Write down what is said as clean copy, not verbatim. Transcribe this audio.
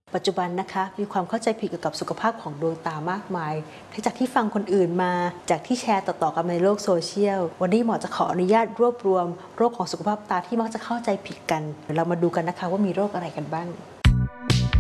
ปัจจุบันนะคะมีความเข้าใจผิดเกี่ยวกับสุขภาพของดวงตามากมายทั้งจากที่ฟังคนอื่นมาจากที่แชร์ต่อๆกันในโลกโซเชียลวันนี้หมอจะขออนุญาตรวบรวมโรคของสุขภาพตาที่มักจะเข้าใจผิดกันเดี๋ยวเรามาดูกันนะคะว่ามีโรคอะไรกันบ้าง